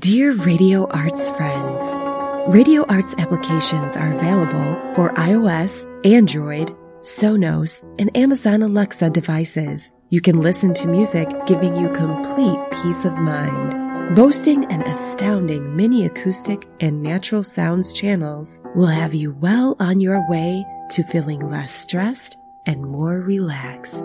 Dear Radio Arts friends, Radio Arts applications are available for iOS, Android, Sonos, and Amazon Alexa devices. You can listen to music giving you complete peace of mind. Boasting an astounding mini acoustic and natural sounds channels will have you well on your way to feeling less stressed and more relaxed.